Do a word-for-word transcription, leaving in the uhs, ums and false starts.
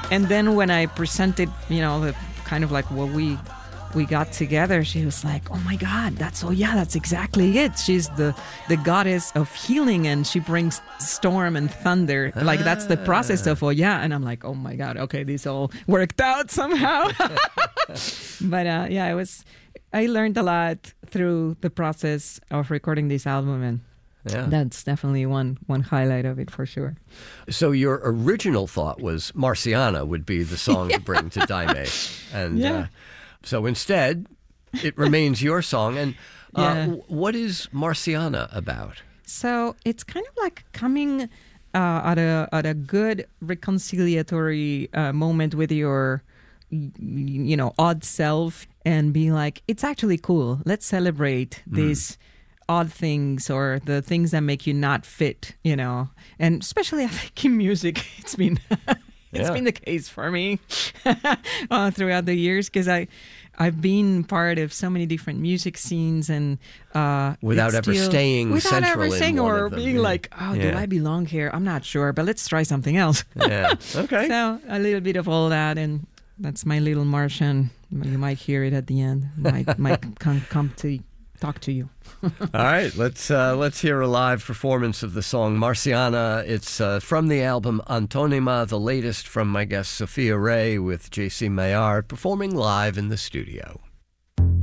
And then when I presented, you know, the kind of like what we we got together, she was like, oh my God, that's, oh yeah, that's exactly it. She's the, the goddess of healing, and she brings storm and thunder. Ah. Like, that's the process of, oh yeah. And I'm like, oh my God, okay, this all worked out somehow. But uh, yeah, it was, I learned a lot through the process of recording this album, and yeah. That's definitely one one highlight of it for sure. So your original thought was Marciana would be the song yeah. to bring to Daimé. And yeah. uh, so instead, it remains your song. And uh, yeah. what is Marciana about? So it's kind of like coming uh, at a at a good reconciliatory uh, moment with your, you know, odd self, and be like, it's actually cool. Let's celebrate mm. this odd things, or the things that make you not fit, you know. And especially I think in music, it's been it's yeah. been the case for me uh, throughout the years, because I I've been part of so many different music scenes, and uh, without ever still, staying without central ever staying in one or of them. being yeah. like, oh, yeah. do I belong here? I'm not sure, but let's try something else. Yeah. Okay. So a little bit of all that, and that's my little Martian. You might hear it at the end. Might might come come to talk to you. All right, let's uh, let's hear a live performance of the song Marciana. It's uh, from the album Antonima, the latest from my guest Sophia Ray, with J C Maillard performing live in the studio.